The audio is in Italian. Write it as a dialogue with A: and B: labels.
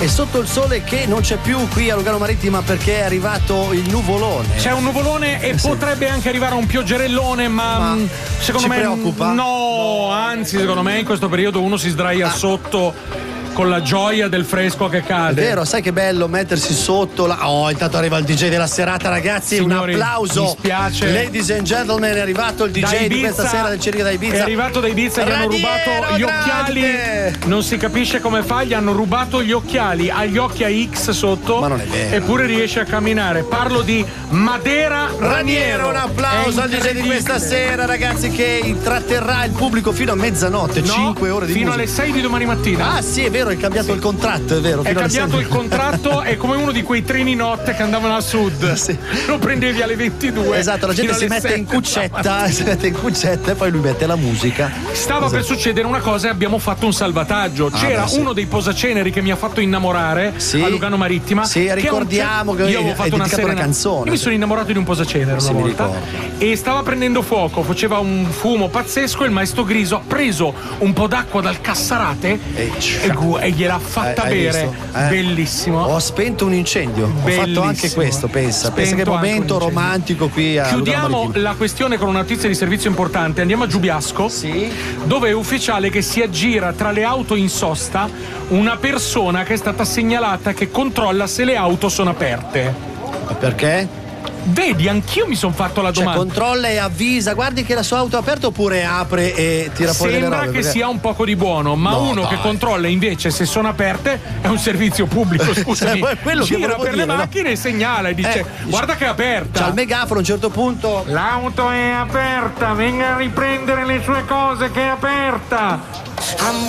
A: E sotto il sole che non c'è più qui a Lugano Marittima perché è arrivato il nuvolone.
B: C'è un nuvolone e potrebbe anche arrivare un pioggerellone, ma secondo me
A: preoccupa?
B: No, anzi secondo me in questo periodo uno si sdraia sotto con la gioia del fresco che cade.
A: È vero, sai che bello mettersi sotto intanto arriva il DJ della serata, ragazzi.
B: Signori,
A: un applauso.
B: mi spiace.
A: Ladies and gentlemen, è arrivato il DJ di questa sera del Cirica da Ibiza.
B: È arrivato da Ibiza, gli hanno rubato gli occhiali. Non si capisce come fa, gli hanno rubato gli occhiali, ha gli occhi a X sotto.
A: Ma non è vero.
B: Eppure riesce a camminare. Parlo di Madera Raniero.
A: Un applauso al DJ di questa sera, ragazzi, che intratterrà il pubblico fino a mezzanotte, 5 ore di
B: fino
A: musica.
B: alle 6 di domani mattina.
A: Ah sì, è vero, è cambiato il contratto, è vero.
B: È cambiato il contratto, è come uno di quei treni notte che andavano a sud.
A: Sì.
B: Lo prendevi alle 22.
A: Esatto, la gente si mette in cuccetta e poi lui mette la musica.
B: Stava per succedere una cosa e abbiamo fatto un salvataggio. C'era uno dei posaceneri che mi ha fatto innamorare a Lugano Marittima.
A: Sì, ricordiamo che
B: io avevo fatto una
A: canzone.
B: Io mi sono innamorato di un posacenere una volta e stava prendendo fuoco, faceva un fumo pazzesco. Il maestro Griso ha preso un po' d'acqua dal cassarate e gliel'ha fatta bere. Bellissimo.
A: Ho spento un incendio.
B: Bellissimo.
A: Ho fatto anche questo, pensa che momento romantico qui a
B: Chiudiamo la questione con una notizia di servizio importante. Andiamo a Giubiasco, dove è ufficiale che si aggira tra le auto in sosta una persona che è stata segnalata che controlla se le auto sono aperte.
A: Ma perché?
B: Vedi, anch'io mi sono fatto la domanda.
A: Controlla e avvisa, guardi che la sua auto è aperta, oppure apre e tira fuori le robe?
B: Sembra che sia un poco di buono, ma uno che controlla invece se sono aperte è un servizio pubblico, scusami.
A: Quello che
B: gira per
A: dire,
B: le macchine e segnala e dice guarda che è aperta.
A: C'ha il megafono a un certo punto.
B: L'auto è aperta, venga a riprendere le sue cose che è aperta.